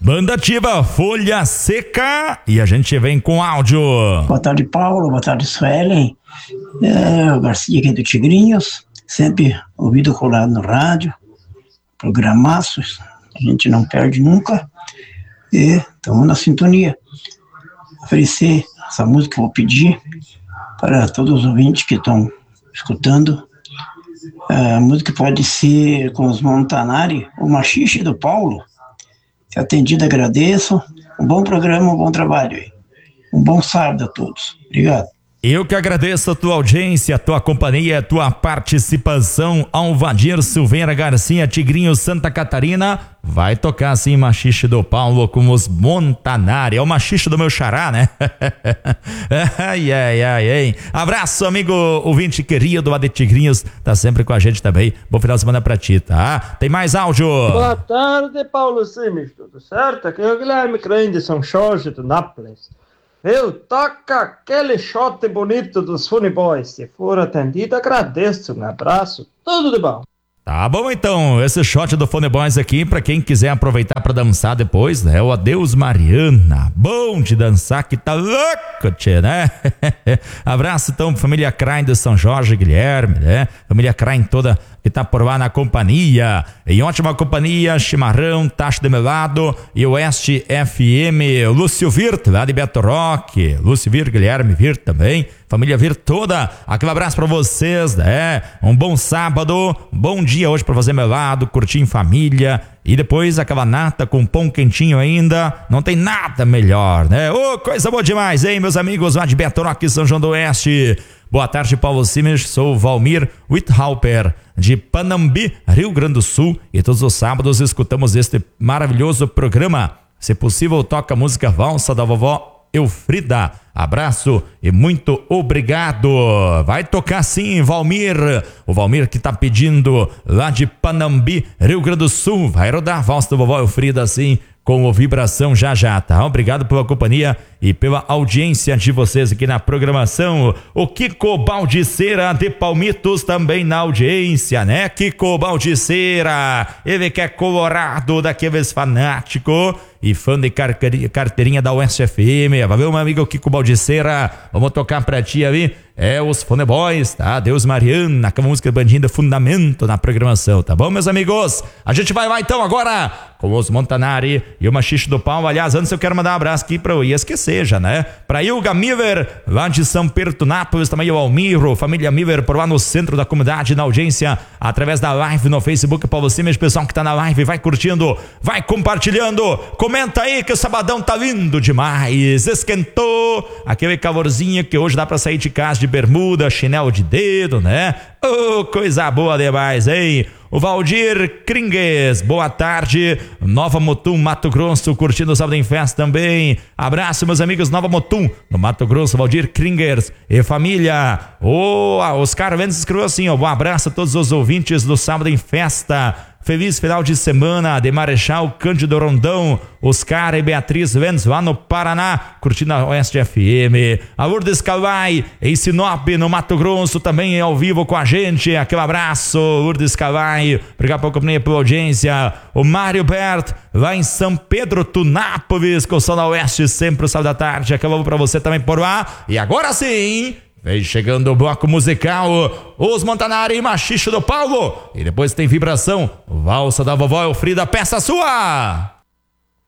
Banda ativa, Folha Seca, e a gente vem com áudio. Boa tarde, Paulo. Boa tarde, Suelen. O Garcia aqui do Tigrinhos, sempre ouvido colado no rádio, programaços, a gente não perde nunca, e estamos na sintonia. Oferecer essa música que eu vou pedir para todos os ouvintes que estão escutando. A música pode ser com os Montanari, o Machixe do Paulo. Se atendido, agradeço. Um bom programa, um bom trabalho aí. Um bom sábado a todos. Obrigado. Eu que agradeço a tua audiência, a tua companhia, a tua participação. Alvadir Silveira Garcia, Tigrinho, Santa Catarina. Vai tocar assim Machixe do Paulo com os Montanari. É o machixe do meu xará, né? Ai. Abraço, amigo ouvinte querido lá de Tigrinhos. Tá sempre com a gente também. Bom final de semana pra ti, tá? Tem mais áudio. Boa tarde, Paulo Simes. Tudo certo? Aqui é o Guilherme Crane de São Jorge do Nápoles. Toca aquele shot bonito dos Funny Boys. Se for atendido, agradeço. Um abraço, tudo de bom. Tá bom então, esse shot do Funny Boys aqui, pra quem quiser aproveitar pra dançar depois, né? O Adeus Mariana, bom de dançar que tá louco, tchê, né? Abraço então, família Crane de São Jorge, Guilherme, né? Família Crane toda que tá por lá na companhia, em ótima companhia, Chimarrão, Tacho de Melado e Oeste FM, Lúcio Virt, lá de Beto Roque, Lúcio Virt, Guilherme Virt também, família Virt toda, aquele abraço pra vocês, né? Um bom sábado, bom dia hoje pra fazer melado, curtir em família, e depois aquela nata com pão quentinho ainda, não tem nada melhor, né? Coisa boa demais, hein, meus amigos lá de Beto Roque, São João do Oeste. Boa tarde, Paulo Simes, sou Valmir Witthauper, de Panambi, Rio Grande do Sul, e todos os sábados escutamos este maravilhoso programa. Se possível, toca a música Valsa da Vovó Elfrida. Abraço e muito obrigado. Vai tocar sim, Valmir. O Valmir que tá pedindo lá de Panambi, Rio Grande do Sul. Vai rodar a Valsa da Vovó Elfrida assim, com vibração já, tá? Obrigado pela companhia e pela audiência de vocês aqui na programação. O Kiko Baldiceira de Palmitos também na audiência, né? Kiko Baldiceira, ele que é colorado, daqueles fanático e fã de carteirinha da Oeste FM. Valeu, meu amigo Kiko Baldiceira. Vamos tocar pra ti ali. Os Funny Boys, tá? Deus Mariana, com a música Bandinda Fundamento na programação, tá bom, meus amigos? A gente vai lá então agora com os Montanari e o Machixe do Paulo. Aliás, antes eu quero mandar um abraço aqui pra eu ia esquecer já, né? Pra Ilga Miller, lá de São Pedro, Nápoles, também o Almiro, família Miller, por lá no centro da comunidade, na audiência, através da live no Facebook, Paulo Simes, pessoal que tá na live, vai curtindo, vai compartilhando, comenta aí que o sabadão tá lindo demais, esquentou, aquele calorzinho que hoje dá pra sair de casa de bermuda, chinelo de dedo, né? Coisa boa demais, hein? O Valdir Kringues, boa tarde, Nova Mutum, Mato Grosso, curtindo o Sábado em Festa também. Abraço, meus amigos, Nova Mutum, no Mato Grosso, Valdir Kringues e família. Oscar Vendes escreveu assim, um abraço a todos os ouvintes do Sábado em Festa. Feliz final de semana de Marechal Cândido Rondão, Oscar e Beatriz Vendes lá no Paraná, curtindo a Oeste FM. A Lourdes Calvai em Sinop, no Mato Grosso, também ao vivo com a gente. Aquele abraço, Lourdes Calvai. Obrigado pela companhia, pela audiência. O Mário Bert, lá em São Pedro, Tunápolis, com o Sol da Oeste, sempre o sábado da tarde. Acabamos pra você também por lá. E agora sim, vem chegando o bloco musical, os Montanari e Machixe do Paulo. E depois tem vibração, Valsa da Vovó Elfrida, peça sua!